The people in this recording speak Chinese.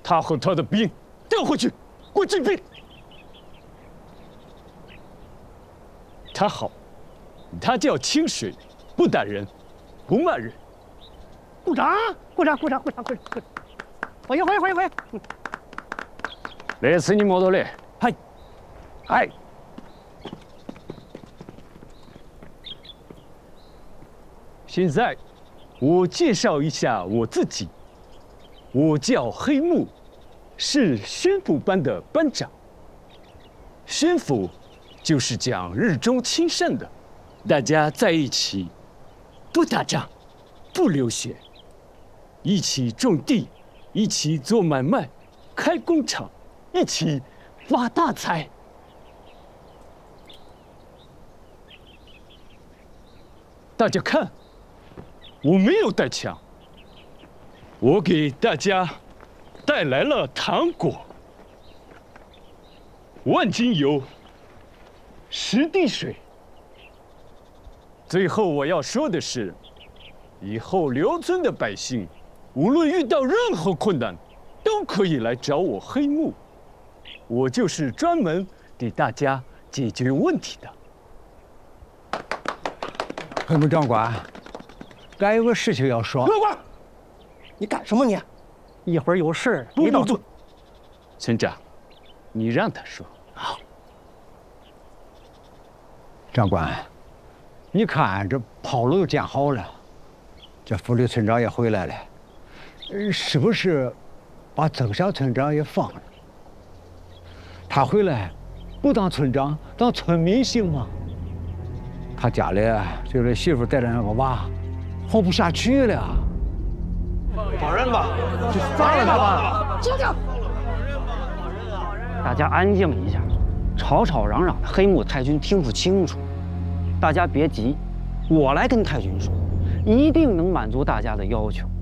他和他的兵调回去，给我进兵。他好，他叫清水，不打人，不骂人。 鼓掌，鼓掌，鼓掌，鼓掌，鼓掌！欢迎，欢迎，欢迎，欢迎！ 这次你莫多来， 嗨， 嗨。现在，我介绍一下我自己。我叫黑木，是宣府班的班长。宣府就是讲日中亲善的，大家在一起，不打仗，不流血，一起种地，一起做买卖，开工厂，一起发大财。大家看，我没有带枪，我给大家带来了糖果、万金油、10滴水。最后我要说的是，以后刘村的百姓，无论遇到任何困难，都可以来找我黑木，我就是专门给大家解决问题的。 黑木长官，俺有个事情要说。 老官，你干什么你？一会儿有事你倒住。 村长，你让他说。 好。 长官，你看这炮楼建好了，这副旅村长也回来了，是不是把曾山村长也放了？他回来不当村长，当村民行吗？他家里就这媳妇带着那个娃，活不下去了。 放人吧， 就放了他吧。 停停！ 大家安静一下，吵吵嚷嚷的，黑木太君听不清楚。大家别急，我来跟太君说，一定能满足大家的要求。